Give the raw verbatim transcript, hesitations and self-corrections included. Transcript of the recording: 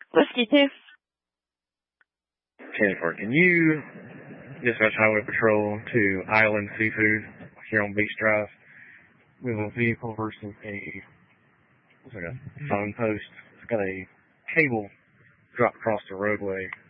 Whiskey two. ten four, can you dispatch Highway Patrol to Island Seafood here on Beach Drive? We have a vehicle versus a, looks like a phone post. It's got a cable dropped across the roadway.